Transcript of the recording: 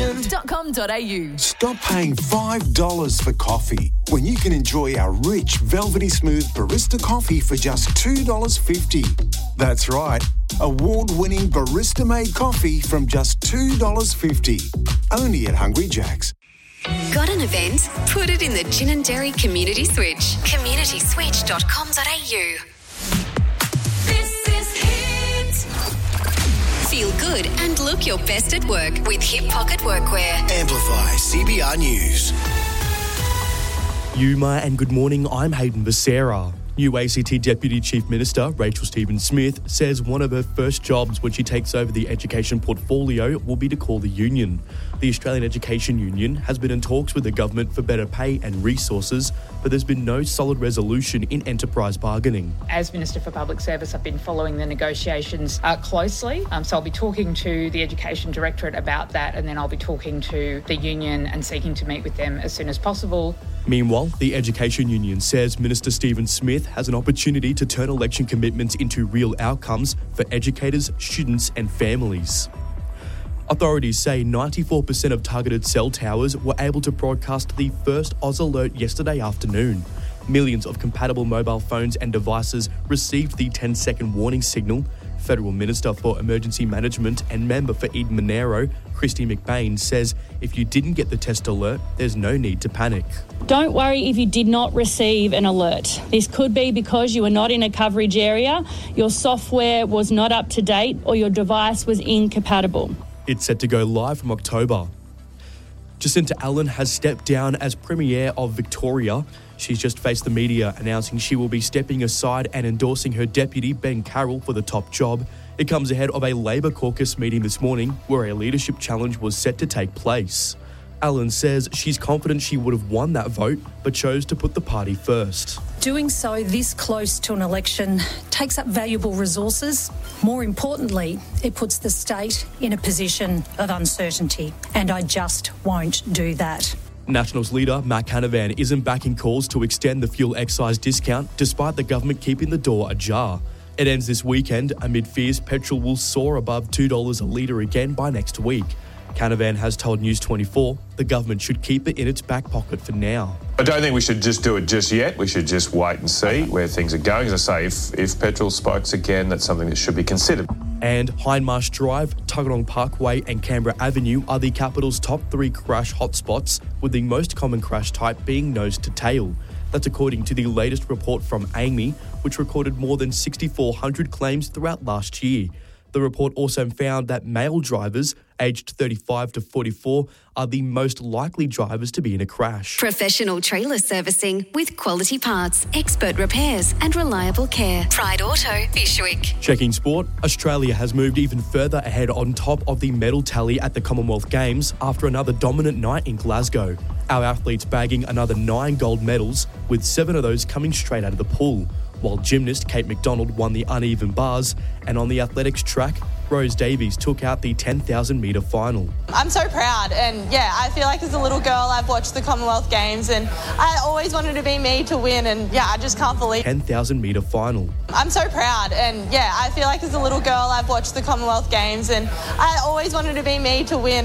union.com.au. Stop paying $5 for coffee when you can enjoy our rich, velvety smooth barista coffee for just $2.50. That's right, award-winning barista-made coffee from just $2.50. Only at Hungry Jack's. Got an event? Put it in the Gin and Dairy Community Switch. communityswitch.com.au. This is Hit. Feel good and look your best at work with Hip Pocket Workwear. Amplify CBR News. Yuma and good morning, I'm Hayden Becerra. New ACT Deputy Chief Minister Rachel Stephen-Smith says one of her first jobs when she takes over the education portfolio will be to call the union. The Australian Education Union has been in talks with the government for better pay and resources, but there's been no solid resolution in enterprise bargaining. As Minister for Public Service, I've been following the negotiations closely. So I'll be talking to the Education Directorate about that, and then I'll be talking to the union and seeking to meet with them as soon as possible. Meanwhile, the Education Union says Minister Stephen-Smith has an opportunity to turn election commitments into real outcomes for educators, students and families. Authorities say 94% of targeted cell towers were able to broadcast the first Oz alert yesterday afternoon. Millions of compatible mobile phones and devices received the 10-second warning signal. Federal Minister for Emergency Management and member for Eden Monaro, Christy McBain, says if you didn't get the test alert, there's no need to panic. Don't worry if you did not receive an alert. This could be because you were not in a coverage area, your software was not up to date, or your device was incompatible. It's set to go live from October. Jacinta Allen has stepped down as Premier of Victoria. She's just faced the media announcing she will be stepping aside and endorsing her deputy, Ben Carroll, for the top job. It comes ahead of a Labor caucus meeting this morning where a leadership challenge was set to take place. Allen says she's confident she would have won that vote, but chose to put the party first. Doing so this close to an election takes up valuable resources. More importantly, it puts the state in a position of uncertainty, and I just won't do that. Nationals leader Matt Canavan isn't backing calls to extend the fuel excise discount despite the government keeping the door ajar. It ends this weekend amid fears petrol will soar above $2 a litre again by next week. Canavan has told News 24 the government should keep it in its back pocket for now. I don't think we should just do it just yet. We should just wait and see where things are going. As I say, if petrol spikes again, that's something that should be considered. And Hindmarsh Drive, Tuggeranong Parkway and Canberra Avenue are the capital's top 3 crash hotspots, with the most common crash type being nose to tail. That's according to the latest report from AAMI, which recorded more than 6,400 claims throughout last year. The report also found that male drivers aged 35 to 44 are the most likely drivers to be in a crash. Professional trailer servicing with quality parts, expert repairs and reliable care. Pride Auto, Bishwick. Checking sport, Australia has moved even further ahead on top of the medal tally at the Commonwealth Games after another dominant night in Glasgow. Our athletes bagging another 9 gold medals, with 7 of those coming straight out of the pool. While gymnast Kate McDonald won the uneven bars, and on the athletics track, Rose Davies took out the 10,000 metre final. I'm so proud, and I feel like as a little girl I've watched the Commonwealth Games and I always wanted to be me to win, and I just can't believe 10,000 metre final. I'm so proud, and I feel like as a little girl I've watched the Commonwealth Games and I always wanted to be me to win.